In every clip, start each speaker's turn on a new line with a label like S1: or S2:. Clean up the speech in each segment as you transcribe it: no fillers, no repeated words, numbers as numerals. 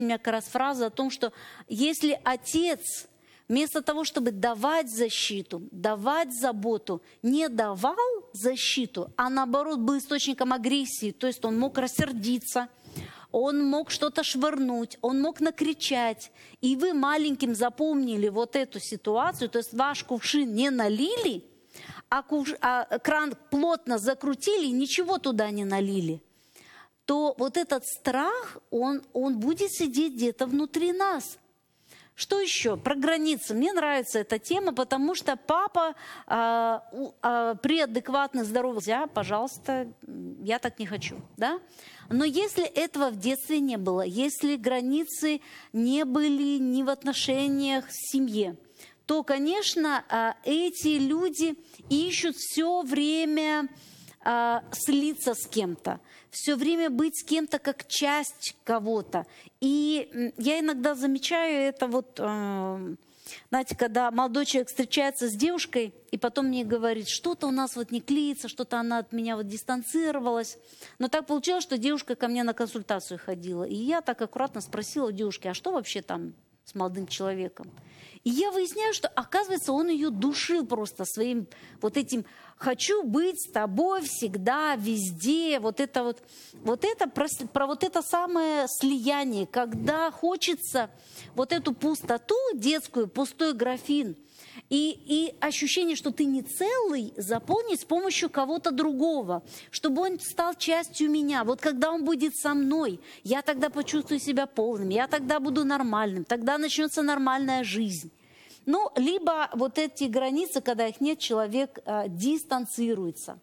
S1: У меня как раз фраза о том, что если отец вместо того, чтобы давать защиту, давать заботу, не давал защиту, а наоборот был источником агрессии, то есть он мог рассердиться, он мог что-то швырнуть, он мог накричать, и вы маленьким запомнили вот эту ситуацию, то есть ваш кувшин не налили, а кран плотно закрутили, ничего туда не налили, то вот этот страх, он будет сидеть где-то внутри нас. Что еще? Про границы. Мне нравится эта тема, потому что папа при адекватных, здоровых, пожалуйста, я так не хочу. Да? Но если этого в детстве не было, если границы не были ни в отношениях в семье, то, конечно, эти люди ищут все время слиться с кем-то, все время быть с кем-то как часть кого-то. И я иногда замечаю это вот, знаете, когда молодой человек встречается с девушкой, и потом мне говорит, что-то у нас вот не клеится, что-то она от меня вот дистанцировалась. Но так получилось, что девушка ко мне на консультацию ходила. И я так аккуратно спросила у девушки, а что вообще там с молодым человеком? И я выясняю, что, оказывается, он ее душил просто своим вот этим «хочу быть с тобой всегда, везде». Вот это про вот это самое слияние, когда хочется вот эту пустоту детскую, пустой графин, и ощущение, что ты не целый, заполнить с помощью кого-то другого, чтобы он стал частью меня. Вот когда он будет со мной, я тогда почувствую себя полным, я тогда буду нормальным, тогда начнется нормальная жизнь. Ну, либо вот эти границы, когда их нет, человек дистанцируется.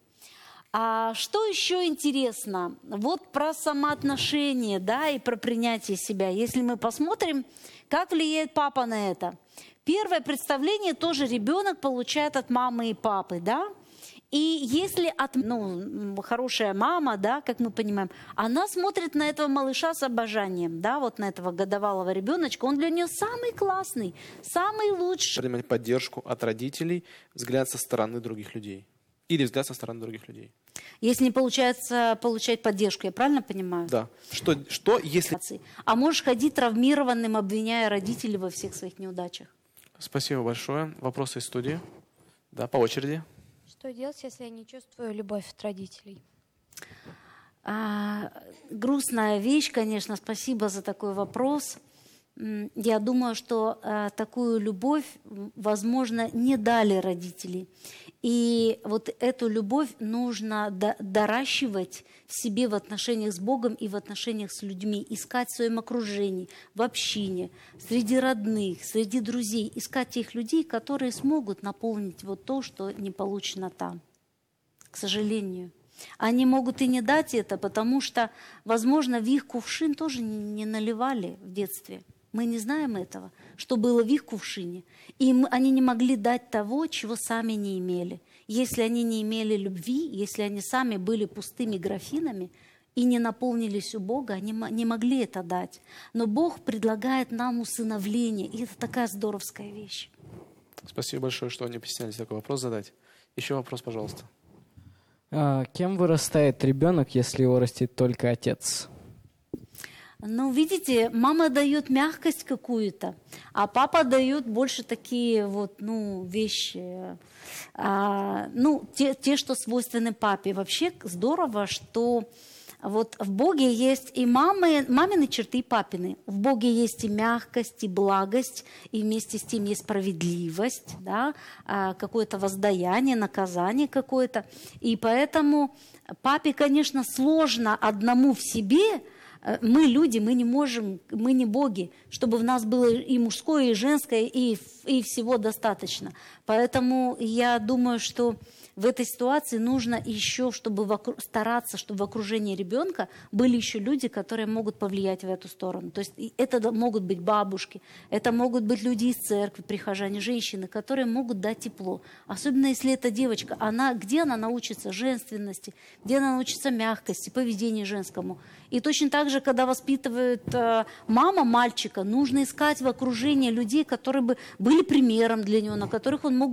S1: А что еще интересно? Вот про самоотношение, да, и про принятие себя. Если мы посмотрим, как влияет папа на это. Первое представление тоже ребенок получает от мамы и папы, да? И если хорошая мама, да, как мы понимаем, она смотрит на этого малыша с обожанием, да, вот на этого годовалого ребеночка, он для нее самый классный, самый лучший.
S2: Принимать поддержку от родителей, взгляд со стороны других людей. Или взгляд со стороны других людей.
S1: Если не получается получать поддержку, я правильно понимаю?
S2: Да. Что если...
S1: А можешь ходить травмированным, обвиняя родителей во всех своих неудачах?
S2: Спасибо большое. Вопросы из студии? Да, по очереди.
S3: Что делать, если я не чувствую любовь от родителей?
S1: Грустная вещь, конечно. Спасибо за такой вопрос. Я думаю, что такую любовь, возможно, не дали родители. И вот эту любовь нужно доращивать в себе в отношениях с Богом и в отношениях с людьми. Искать в своем окружении, в общине, среди родных, среди друзей. Искать тех людей, которые смогут наполнить вот то, что не получено там. К сожалению. Они могут и не дать это, потому что, возможно, в их кувшин тоже не наливали в детстве. Мы не знаем этого, что было в их кувшине. И они не могли дать того, чего сами не имели. Если они не имели любви, если они сами были пустыми графинами и не наполнились у Бога, они не могли это дать. Но Бог предлагает нам усыновление, и это такая здоровская вещь.
S2: Спасибо большое, что не постеснялись такой вопрос задать. Еще вопрос, пожалуйста.
S4: Кем вырастает ребенок, если его растит только отец?
S1: Ну, видите, мама дает мягкость какую-то, а папа дает больше такие вот, вещи, те, что свойственны папе. Вообще здорово, что вот в Боге есть и мамины черты, и папины. В Боге есть и мягкость, и благость, и вместе с тем есть справедливость, да, какое-то воздаяние, наказание какое-то. И поэтому папе, конечно, сложно одному в себе. Мы люди, мы не можем, мы не боги, чтобы в нас было и мужское, и женское, и всего достаточно. Поэтому я думаю, что в этой ситуации нужно еще, стараться, чтобы в окружении ребенка были еще люди, которые могут повлиять в эту сторону. То есть это могут быть бабушки, это могут быть люди из церкви, прихожане, женщины, которые могут дать тепло. Особенно если это девочка, где она научится женственности, где она научится мягкости, поведению женскому. И точно так же, когда воспитывает мама мальчика, нужно искать в окружении людей, которые бы были примером для него, на которых он мог